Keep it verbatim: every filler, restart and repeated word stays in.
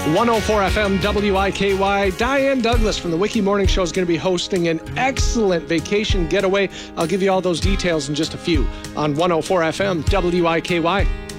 one oh four F M W I K Y. Diane Douglas from the Wiki Morning Show is going to be hosting an excellent vacation getaway. I'll give you all those details in just a few on one oh four F M W I K Y.